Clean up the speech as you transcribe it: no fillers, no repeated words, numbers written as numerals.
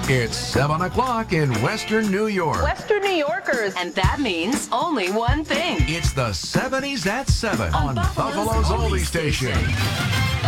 It's 7 o'clock in Western New York. Western New Yorkers. And that means only one thing. It's the 70s at 7 on Buffalo's Buffalo's Oldie Station.